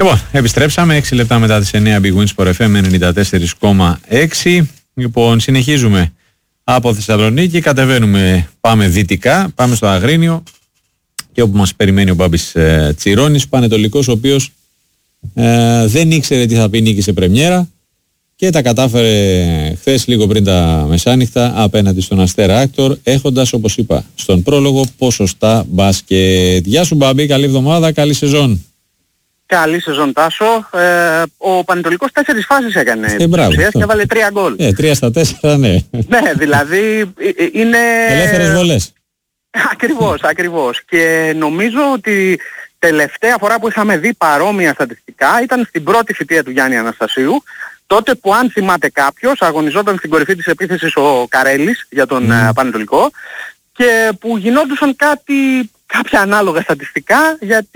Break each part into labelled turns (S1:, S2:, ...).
S1: Λοιπόν, επιστρέψαμε 6 λεπτά μετά τις 9 Big Win Sport FM 94,6. Λοιπόν, συνεχίζουμε από Θεσσαλονίκη, κατεβαίνουμε, πάμε δυτικά, πάμε στο Αγρίνιο και όπου μας περιμένει ο Μπάμπης Τσιρόνης, πανετολικός, ο οποίος δεν ήξερε τι θα πει νίκη σε πρεμιέρα και τα κατάφερε χθες λίγο πριν τα μεσάνυχτα απέναντι στον Αστέρα Άκτορ, έχοντας, όπως είπα στον πρόλογο, ποσοστά μπάσκετ. Γεια σου Μπάμπη, καλή εβδομάδα, καλή σεζόν.
S2: Καλή σεζόν Τάσο. Ο Πανετολικός 4 φάσεις έκανε και έβαλε 3 γκολ.
S1: 3 στα 4, ναι.
S2: Ναι, δηλαδή είναι...
S1: ελεύθερες βολές.
S2: Ακριβώς. Και νομίζω ότι τελευταία φορά που είχαμε δει παρόμοια στατιστικά ήταν στην πρώτη θητεία του Γιάννη Αναστασίου, τότε που, αν θυμάται κάποιος, αγωνιζόταν στην κορυφή της επίθεσης ο Καρέλης για τον Πανετολικό και που γινόντουσαν κάποια ανάλογα στατιστικά, γιατί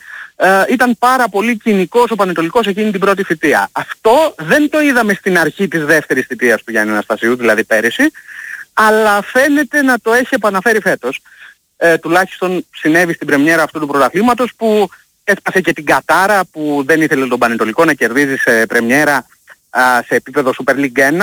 S2: ήταν πάρα πολύ κοινικός ο Πανετολικός εκείνη την πρώτη θητεία. Αυτό δεν το είδαμε στην αρχή της δεύτερης θητείας του Γιάννη Αναστασίου, δηλαδή πέρυσι, αλλά φαίνεται να το έχει επαναφέρει φέτος. Τουλάχιστον συνέβη στην πρεμιέρα αυτού του πρωταθλήματος, που έσπασε και την κατάρα που δεν ήθελε τον Πανετολικό να κερδίζει σε πρεμιέρα σε επίπεδο Super League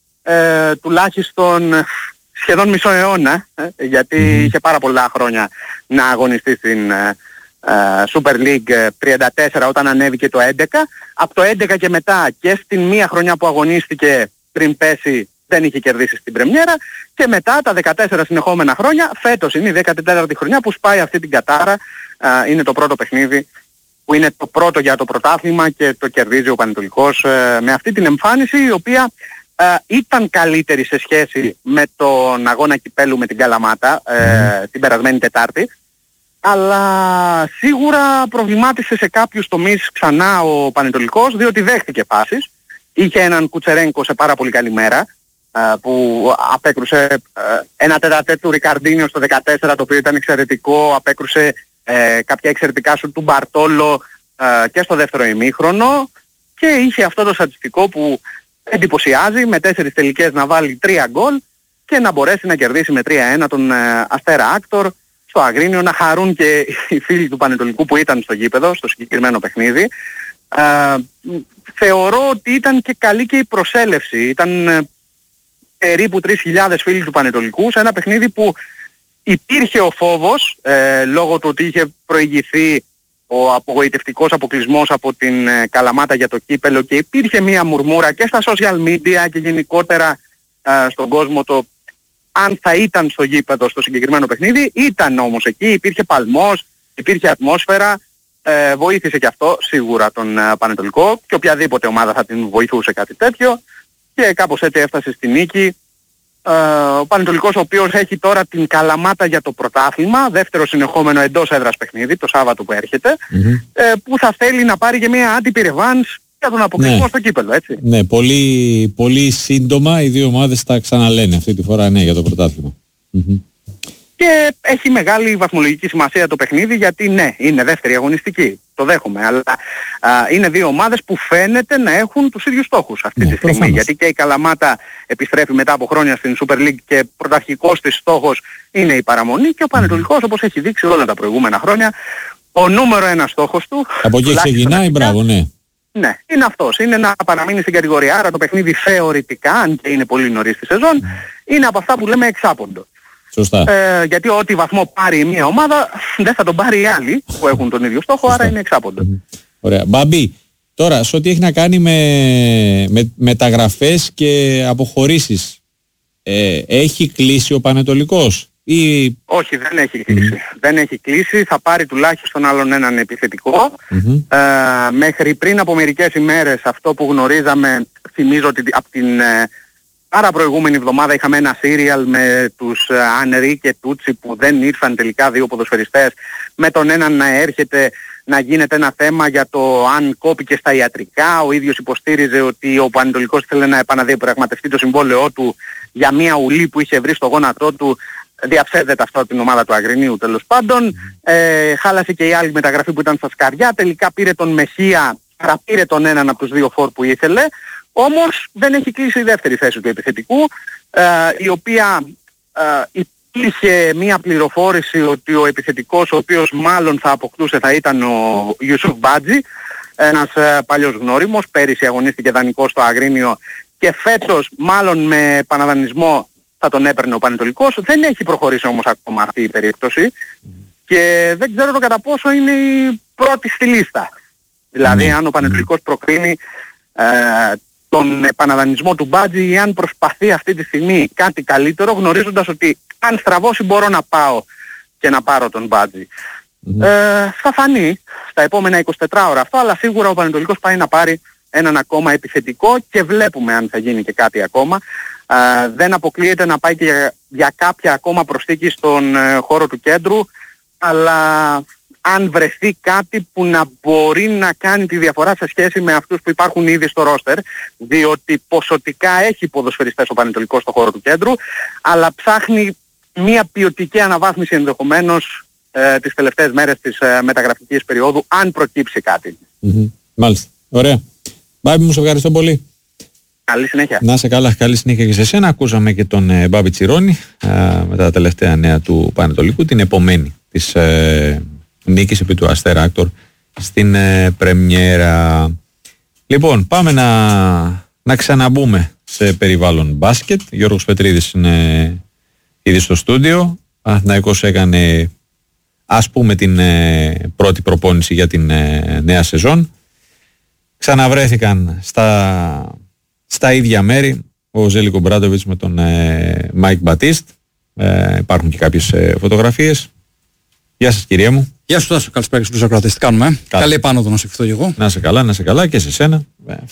S2: 1, τουλάχιστον σχεδόν μισό αιώνα, γιατί είχε πάρα πολλά χρόνια να αγωνιστεί στην Super League 34 όταν ανέβηκε το 11. Από το 11 και μετά και στην μία χρονιά που αγωνίστηκε πριν πέσει δεν είχε κερδίσει στην πρεμιέρα, και μετά τα 14 συνεχόμενα χρόνια, φέτος είναι η 14η χρονιά που σπάει αυτή την κατάρα. Είναι το πρώτο παιχνίδι που είναι το πρώτο για το πρωτάθλημα και το κερδίζει ο Πανετολικός με αυτή την εμφάνιση, η οποία ήταν καλύτερη σε σχέση με τον αγώνα κυπέλου με την Καλαμάτα την περασμένη Τετάρτη, αλλά σίγουρα προβλημάτισε σε κάποιους τομείς ξανά ο Πανετολικός, διότι δέχτηκε πάσεις. Είχε έναν Κουτσερένκο σε πάρα πολύ καλή μέρα, που απέκρουσε ένα τετατέτ του Ρικαρντίνιο στο 14, το οποίο ήταν εξαιρετικό, απέκρουσε κάποια εξαιρετικά σου του Μπαρτόλο και στο δεύτερο ημίχρονο, και είχε αυτό το στατιστικό που εντυπωσιάζει, με 4 τελικές να βάλει 3 γκολ και να μπορέσει να κερδίσει με 3-1 τον Αστέρα Άκτορ στο Αγρίνιο. Να χαρούν και οι φίλοι του Πανετολικού που ήταν στο γήπεδο στο συγκεκριμένο παιχνίδι. Θεωρώ ότι ήταν και καλή και η προσέλευση. Ήταν περίπου 3.000 φίλοι του Πανετολικού σε ένα παιχνίδι που υπήρχε ο φόβος λόγω του ότι είχε προηγηθεί ο απογοητευτικός αποκλεισμός από την Καλαμάτα για το κύπελο, και υπήρχε μία μουρμούρα και στα social media και γενικότερα στον κόσμο το αν θα ήταν στο γήπεδο στο συγκεκριμένο παιχνίδι. Ήταν όμως εκεί, υπήρχε παλμός, υπήρχε ατμόσφαιρα, βοήθησε και αυτό σίγουρα τον Πανετολικό, και οποιαδήποτε ομάδα θα την βοηθούσε κάτι τέτοιο, και κάπως έτσι έφτασε στη νίκη. Ο Πανετολικός, ο οποίος έχει τώρα την Καλαμάτα για το πρωτάθλημα, δεύτερο συνεχόμενο εντός έδρας παιχνίδι το Σάββατο που έρχεται, που θα θέλει να πάρει και μια άτυπη ρεβάνς για τον αποκλεισμό στο κύπελλο, έτσι. Ναι,
S1: πολύ, πολύ σύντομα οι δύο ομάδες τα ξαναλένε αυτή τη φορά, ναι, για το πρωτάθλημα.
S2: Και έχει μεγάλη βαθμολογική σημασία το παιχνίδι, γιατί ναι, είναι δεύτερη αγωνιστική, το δέχομαι, αλλά είναι δύο ομάδες που φαίνεται να έχουν τους ίδιους στόχους αυτή τη στιγμή. Γιατί και η Καλαμάτα επιστρέφει μετά από χρόνια στην Super League και πρωταρχικός της στόχος είναι η παραμονή, και ο Πανετολικός, όπως έχει δείξει όλα τα προηγούμενα χρόνια, ο νούμερο ένα στόχος του...
S1: Από εκεί ξεκινάει, μπράβο, ναι.
S2: Ναι, είναι αυτός. Είναι να παραμείνει στην κατηγορία. Άρα το παιχνίδι θεωρητικά, αν και είναι πολύ νωρίς στη σεζόν, είναι από αυτά που λέμε εξάποντο.
S1: Σωστά.
S2: Γιατί ό,τι βαθμό πάρει μια ομάδα δεν θα τον πάρει οι άλλοι που έχουν τον ίδιο στόχο. Σωστά. Άρα είναι εξάποντο.
S1: Ωραία. Μπαμπή, τώρα σε ό,τι έχει να κάνει με μεταγραφές και αποχωρήσεις, έχει κλείσει ο Πανετολικός ή...
S2: Όχι, δεν έχει κλείσει. Δεν έχει κλείσει. Θα πάρει τουλάχιστον άλλον έναν επιθετικό. Μέχρι πριν από μερικές ημέρες, αυτό που γνωρίζαμε, θυμίζω ότι από την άρα προηγούμενη εβδομάδα είχαμε ένα σύριαλ με τους Ανρί και Τούτσι που δεν ήρθαν τελικά, δύο ποδοσφαιριστές, με τον έναν να έρχεται να γίνεται ένα θέμα για το αν κόπηκε στα ιατρικά. Ο ίδιος υποστήριζε ότι ο Πανετολικός ήθελε να επαναδιαπραγματευτεί το συμβόλαιό του για μια ουλή που είχε βρει στο γόνατό του. Διαψεύδεται αυτό την ομάδα του Αγρινίου τέλος πάντων. Χάλασε και η άλλη μεταγραφή που ήταν στα σκαριά. Τελικά πήρε τον Μεχία, πήρε τον έναν από τους δύο φορ που ήθελε. Όμως δεν έχει κλείσει η δεύτερη θέση του επιθετικού, η οποία υπήρχε μία πληροφόρηση ότι ο επιθετικός ο οποίος μάλλον θα αποκτούσε θα ήταν ο Ιουσούφ Μπάτζη, ένας παλιός γνώριμος, πέρυσι αγωνίστηκε δανεικός στο Αγρίνιο και φέτος μάλλον με επαναδανεισμό θα τον έπαιρνε ο Πανετολικός. Δεν έχει προχωρήσει όμως ακόμα αυτή η περίπτωση και δεν ξέρω κατά πόσο είναι η πρώτη στη λίστα. Δηλαδή αν ο Πανετολικός προκρίνει τον επαναδανεισμό του Μπάτζη ή αν προσπαθεί αυτή τη στιγμή κάτι καλύτερο, γνωρίζοντας ότι αν στραβώσει μπορώ να πάω και να πάρω τον Μπάτζη. Θα φανεί στα επόμενα 24 ώρα αυτό, αλλά σίγουρα ο Πανετολικός πάει να πάρει έναν ακόμα επιθετικό και βλέπουμε αν θα γίνει και κάτι ακόμα. Δεν αποκλείεται να πάει και για κάποια ακόμα προσθήκη στον χώρο του κέντρου, αλλά αν βρεθεί κάτι που να μπορεί να κάνει τη διαφορά σε σχέση με αυτούς που υπάρχουν ήδη στο ρόστερ, διότι ποσοτικά έχει ποδοσφαιριστές ο Πανετολικός στο χώρο του κέντρου, αλλά ψάχνει μια ποιοτική αναβάθμιση ενδεχομένως τις τελευταίες μέρες της μεταγραφικής περίοδου, αν προκύψει κάτι.
S1: Μάλιστα. Ωραία. Μπάμπη, μου σε ευχαριστώ πολύ.
S2: Καλή συνέχεια.
S1: Να είσαι καλά, καλή συνέχεια και σε εσένα. Ακούσαμε και τον Μπάμπη Τσιρόνη με τα τελευταία νέα του Πανετολικού, την επομένη της νίκης επί του Αστέρα Άκτορ στην πρεμιέρα. Λοιπόν, πάμε να ξαναμπούμε σε περιβάλλον μπάσκετ. Γιώργος Πετρίδης είναι ήδη στο στούντιο. Ο Παναθηναϊκός έκανε, ας πούμε, την πρώτη προπόνηση για την νέα σεζόν. Ξαναβρέθηκαν στα ίδια μέρη ο Ζέλικο Μπράντοβιτς με τον Μάικ Μπατίστ. Υπάρχουν και κάποιες φωτογραφίες. Γεια σας, κυρία μου.
S3: Γεια σου, Τάσο. Καλησπέρα στους ακροατές. Τι κάνουμε? Καλή επάνωδο να σε ευχηθώ και εγώ.
S1: Να είσαι καλά και σε σένα.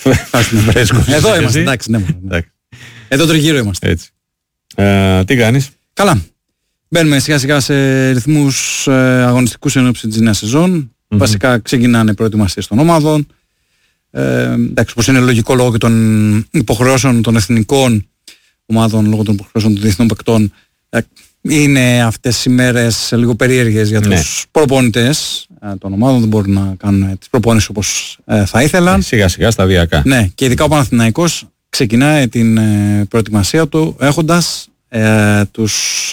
S3: Εδώ είμαστε, εντάξει, ναι. Εδώ τριγύρω είμαστε.
S1: Έτσι. Τι κάνεις?
S3: Καλά. Μπαίνουμε σιγά σιγά σε ρυθμούς αγωνιστικούς εν ώψη της νέας σεζόν. Βασικά ξεκινάνε προετοιμασίες των ομάδων. Εντάξει, όπως είναι λογικό λόγω και των υποχρεώσεων των εθνικών ομάδων, λόγω των υποχρεώσεων των διεθνών παικτών, είναι αυτές οι μέρες λίγο περίεργες για τους προπονητές των ομάδων. Δεν μπορούν να κάνουν τις προπόνησεις όπως θα ήθελαν.
S1: Σιγά σιγά σταδιακά.
S3: Ναι, και ειδικά ο Παναθηναϊκός ξεκινάει την προετοιμασία του έχοντας τους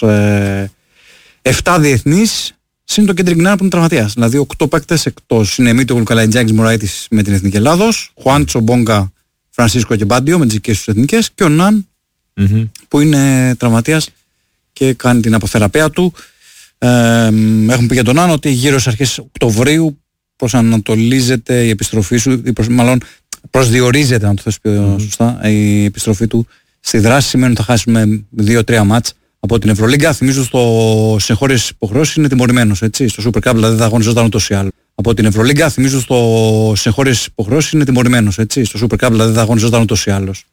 S3: 7 διεθνείς συν το Κέντρικ Νάρα που είναι τραυματίας. Δηλαδή 8 παίκτες εκτός. Είναι Μίτογλου, Καλαϊτζάκης, Μωραΐτης με την Εθνική Ελλάδος, Χουάντσο, Μπόγκα, Φρανσίσκο και Μπάντιο με τις δικές τους εθνικές και ο Ναν που είναι τραυματίας και κάνει την αποθεραπεία του. Έχουμε πει για τον Ναν ότι γύρω στις αρχές Οκτωβρίου προσανατολίζεται η επιστροφή σου, μάλλον προσδιορίζεται, να το θες πιο σωστά, η επιστροφή του στη δράση. Σημαίνει ότι θα χάσουμε 2-3 μάτς από την Ευρωλίγκα. Θυμίζω στο σε χώρες υποχρεώσεις είναι τιμωρημένος, έτσι. Στο Super Cup δηλαδή δεν θα αγωνιζόταν ούτως ή άλλως. Από την Ευρωλίγκα, θυμίζω σε χώρες υποχρεώσεις είναι τιμωρημένος, έτσι. Στο Super Cup δηλαδή δεν θα αγωνιζόταν ούτως ή άλλως.